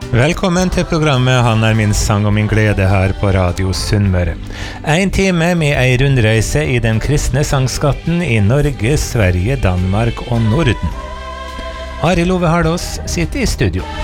Velkommen til programmet Han min sang og min glede her på Radio Sunnmøre. En time med en rundreise i den kristne sangskatten i Norge, Sverige, Danmark og Norden. Arild Ove Hardås sitter i studio.